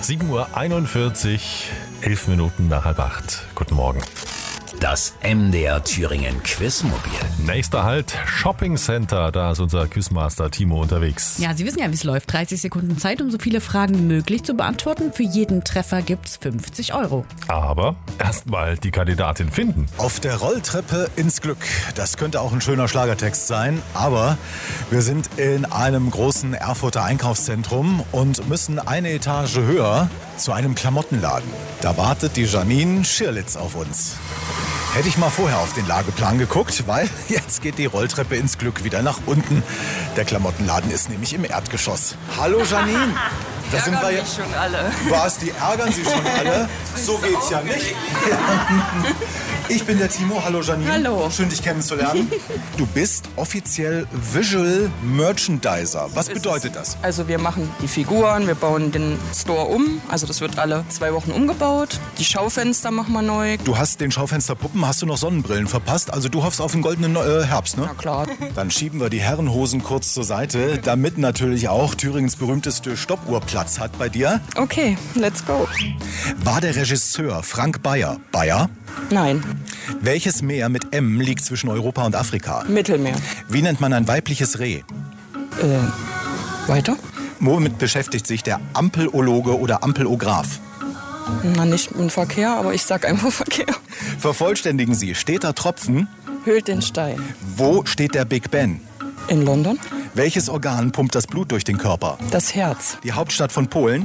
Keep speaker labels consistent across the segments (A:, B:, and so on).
A: 7:41 Uhr, 11 Minuten nach 7:30. Guten Morgen.
B: Das MDR Thüringen Quizmobil.
A: Nächster Halt, Shopping Center. Da ist unser Quizmaster Timo unterwegs.
C: Ja, Sie wissen ja, wie es läuft. 30 Sekunden Zeit, um so viele Fragen wie möglich zu beantworten. Für jeden Treffer gibt's 50 €.
A: Aber erstmal die Kandidatin finden.
D: Auf der Rolltreppe ins Glück. Das könnte auch ein schöner Schlagertext sein. Aber wir sind in einem großen Erfurter Einkaufszentrum und müssen eine Etage höher zu einem Klamottenladen. Da wartet die Janine Schirlitz auf uns. Hätte ich mal vorher auf den Lageplan geguckt, weil jetzt geht die Rolltreppe ins Glück wieder nach unten. Der Klamottenladen ist nämlich im Erdgeschoss. Hallo Janine. Da sind wir ja
E: schon alle.
D: Was, die ärgern Sie schon alle? So geht's ja nicht. Ich bin der Timo. Hallo Janine.
E: Hallo.
D: Schön, dich kennenzulernen. Du bist offiziell Visual Merchandiser. Was bedeutet das?
E: Also wir machen die Figuren, wir bauen den Store um. Also das wird alle 2 Wochen umgebaut. Die Schaufenster machen wir neu.
D: Du hast den Schaufensterpuppen, hast du noch Sonnenbrillen verpasst? Also du hoffst auf einen goldenen Herbst, ne?
E: Na klar.
D: Dann schieben wir die Herrenhosen kurz zur Seite, damit natürlich auch Thüringens berühmteste Stoppuhr Platz hat bei dir.
E: Okay, let's go.
D: War der Regisseur Frank Bayer Bayer?
E: Nein,
D: Welches Meer mit M liegt zwischen Europa und Afrika?
E: Mittelmeer.
D: Wie nennt man ein weibliches Reh?
E: Weiter?
D: Womit beschäftigt sich der Ampelologe oder Ampelograph?
E: Na, nicht im Verkehr, aber ich sag einfach Verkehr.
D: Vervollständigen Sie. Steter Tropfen.
E: Höhlt den Stein.
D: Wo steht der Big Ben?
E: In London?
D: Welches Organ pumpt das Blut durch den Körper?
E: Das Herz.
D: Die Hauptstadt von Polen?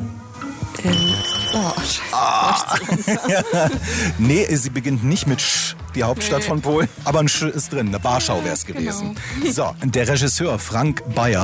D: Nee, sie beginnt nicht mit Sch, die Hauptstadt von Polen. Aber ein Sch ist drin. Warschau wäre es gewesen. So, der Regisseur Frank Bayer